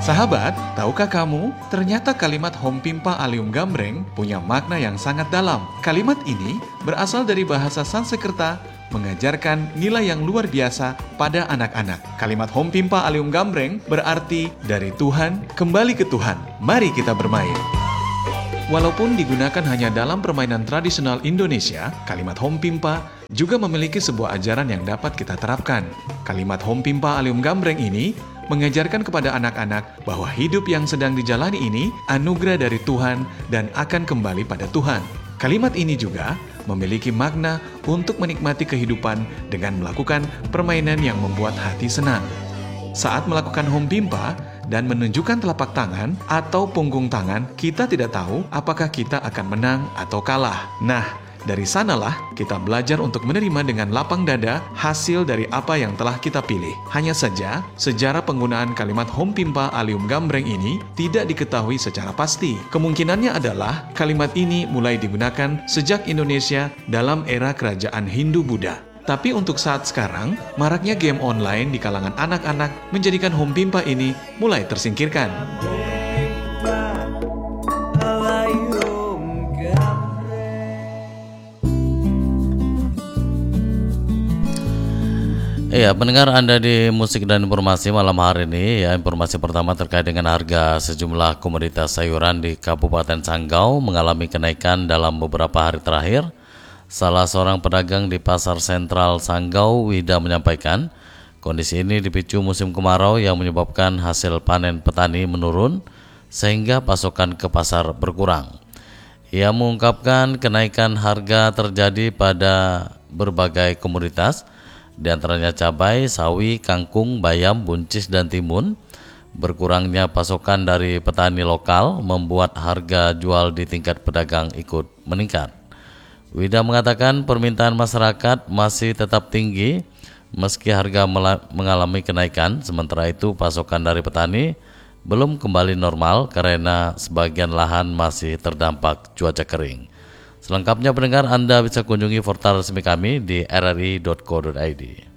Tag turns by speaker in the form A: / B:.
A: Sahabat, tahukah kamu, ternyata kalimat Hompimpa Alium Gambreng punya makna yang sangat dalam. Kalimat ini berasal dari bahasa Sanskerta, mengajarkan nilai yang luar biasa pada anak-anak. Kalimat Hompimpa Alium Gambreng berarti dari Tuhan kembali ke Tuhan. Mari kita bermain. Walaupun digunakan hanya dalam permainan tradisional Indonesia, kalimat Hompimpa juga memiliki sebuah ajaran yang dapat kita terapkan. Kalimat Hompimpa Alium Gambreng ini mengajarkan kepada anak-anak bahwa hidup yang sedang dijalani ini anugerah dari Tuhan dan akan kembali pada Tuhan. Kalimat ini juga memiliki makna untuk menikmati kehidupan dengan melakukan permainan yang membuat hati senang. Saat melakukan Hompimpa dan menunjukkan telapak tangan atau punggung tangan, kita tidak tahu apakah kita akan menang atau kalah. Nah, dari sanalah kita belajar untuk menerima dengan lapang dada hasil dari apa yang telah kita pilih. Hanya saja, sejarah penggunaan kalimat Hompimpa Alium Gambreng ini tidak diketahui secara pasti. Kemungkinannya adalah kalimat ini mulai digunakan sejak Indonesia dalam era kerajaan Hindu-Buddha. Tapi untuk saat sekarang, maraknya game online di kalangan anak-anak menjadikan Hompimpa ini mulai tersingkirkan.
B: Iya, pendengar Anda di Musik dan Informasi malam hari ini ya, informasi pertama terkait dengan harga sejumlah komoditas sayuran di Kabupaten Sanggau mengalami kenaikan dalam beberapa hari terakhir. Salah seorang pedagang di Pasar Sentral Sanggau, Wida, menyampaikan kondisi ini dipicu musim kemarau yang menyebabkan hasil panen petani menurun sehingga pasokan ke pasar berkurang. Ia mengungkapkan kenaikan harga terjadi pada berbagai komoditas, di antaranya cabai, sawi, kangkung, bayam, buncis, dan timun. Berkurangnya pasokan dari petani lokal membuat harga jual di tingkat pedagang ikut meningkat. Wida mengatakan permintaan masyarakat masih tetap tinggi meski harga mengalami kenaikan, sementara itu pasokan dari petani belum kembali normal karena sebagian lahan masih terdampak cuaca kering. Selengkapnya pendengar, Anda bisa kunjungi portal resmi kami di rri.co.id.